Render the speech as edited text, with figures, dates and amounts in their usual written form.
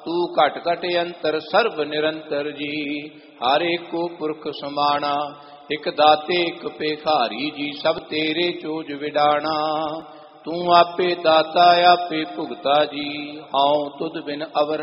ਤੂੰ ਘਟ ਘਟ ਅੰਤਰ ਸਰਬ ਨਿਰੰਤਰ ਜੀ। ਹਰ ਏਕੋ ਪੁਰਖ ਸਮਾਣਾ, ਇਕ ਦਾਤੇ ਇਕ ਭੇਖਾਰੀ ਜੀ। ਸਭ ਤੇਰੇ ਚੋਜ ਵਿਡਾਣਾ, ਤੂੰ ਆਪੇ ਦਾਤਾ ਆਪੇ ਭੁਗਤਾ ਜੀ। ਹਉ ਤੁਧ ਬਿਨ ਅਵਰ